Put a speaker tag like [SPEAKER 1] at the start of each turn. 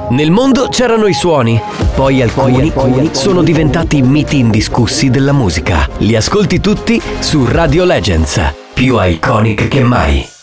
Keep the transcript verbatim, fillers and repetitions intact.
[SPEAKER 1] Nel mondo c'erano i suoni, poi alcuni, poi, alcuni sono diventati miti indiscussi della musica. Li ascolti tutti su Radio Legends, più iconic che mai.